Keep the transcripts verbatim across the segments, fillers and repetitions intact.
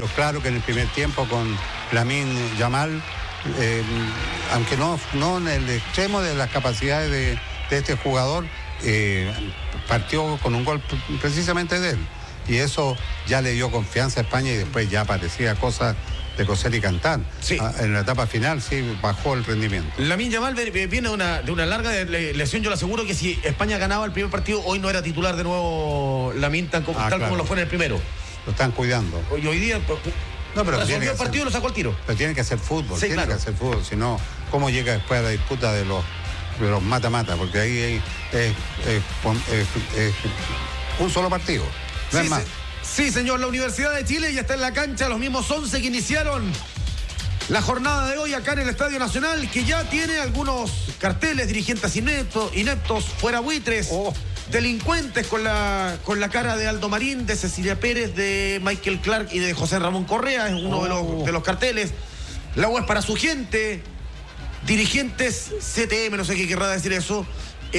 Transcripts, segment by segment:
claro que en el primer tiempo con Lamine Yamal, eh, aunque no, no en el extremo de las capacidades de, de este jugador, eh, partió con un gol precisamente de él. Y eso ya le dio confianza a España y después ya parecía cosas de coser y cantar. Sí. En la etapa final sí bajó el rendimiento. Lamine Yamal viene de una, de una larga lesión. Yo le aseguro que si España ganaba el primer partido, hoy no era titular de nuevo Lamine tan como, ah, tal claro. como lo fue en el primero. Lo están cuidando. Y hoy día no, pero resolvió el partido y lo sacó al tiro. Pero tiene que hacer fútbol, sí, tiene claro. que hacer fútbol. Si no, ¿cómo llega después a la disputa de los de los mata-mata? Porque ahí es, es, es, es, es un solo partido. No sí, es más. Sí. Sí, señor, la Universidad de Chile ya está en la cancha, los mismos once que iniciaron la jornada de hoy acá en el Estadio Nacional, que ya tiene algunos carteles, dirigentes ineptos, ineptos fuera buitres, oh. delincuentes con la, con la cara de Aldo Marín, de Cecilia Pérez, de Michael Clark y de José Ramón Correa, es uno oh. de, los, de los carteles. La U es para su gente, dirigentes C T M, no sé qué querrá decir eso,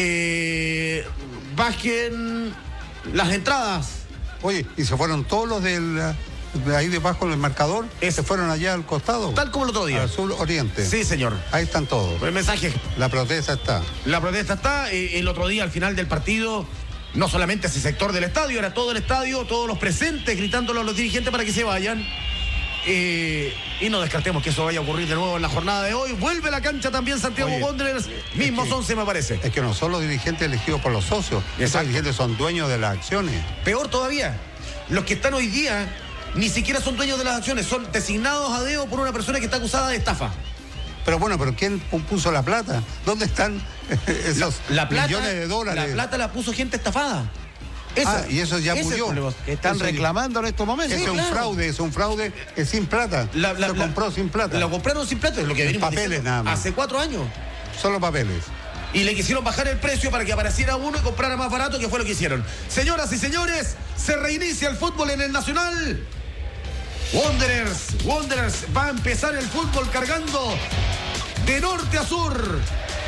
eh, bajen las entradas. Oye, ¿y se fueron todos los del, de ahí debajo del marcador? Es, ¿Se fueron allá al costado? Tal como el otro día. Al sur oriente. Sí, señor. Ahí están todos. El mensaje. La protesta está. La protesta está. Eh, el otro día, al final del partido, no solamente ese sector del estadio, era todo el estadio, todos los presentes gritándole a los dirigentes para que se vayan. Eh, y no descartemos que eso vaya a ocurrir de nuevo en la jornada de hoy. Vuelve a la cancha también Santiago Oye, Wanderers, mismos once me parece. Es que no son los dirigentes elegidos por los socios, Exacto. esos dirigentes son dueños de las acciones. Peor todavía, los que están hoy día ni siquiera son dueños de las acciones, son designados a dedo por una persona que está acusada de estafa. Pero bueno, ¿pero quién puso la plata? ¿Dónde están esos la, la plata, millones de dólares? La plata la puso gente estafada. Esa, ah, y eso ya murió. Que están eso reclamando en estos momentos. Es sí, un claro. fraude, es un fraude es sin plata. La, la, Se la, compró sin plata. Lo compraron sin plata, es lo que venimos papeles diciendo. nada más. Hace cuatro años. Solo papeles. Y le quisieron bajar el precio para que apareciera uno y comprara más barato, que fue lo que hicieron. Señoras y señores, se reinicia el fútbol en el Nacional. Wanderers, Wanderers va a empezar el fútbol cargando de norte a sur.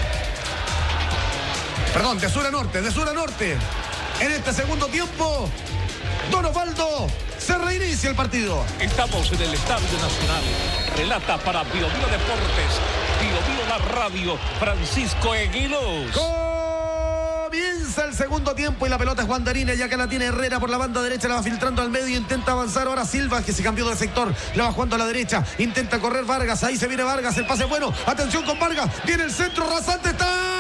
Perdón, de sur a norte, de sur a norte. En este segundo tiempo, Don Osvaldo, se reinicia el partido. Estamos en el Estadio Nacional. Relata para Bio Bio Deportes, Bio Bio la radio, Francisco Eguilos. Comienza el segundo tiempo y la pelota es Wanderina, ya que la tiene Herrera por la banda derecha, la va filtrando al medio, intenta avanzar ahora Silva, que se cambió de sector, la va jugando a la derecha, intenta correr Vargas, ahí se viene Vargas, el pase bueno, atención con Vargas, viene el centro rasante, está...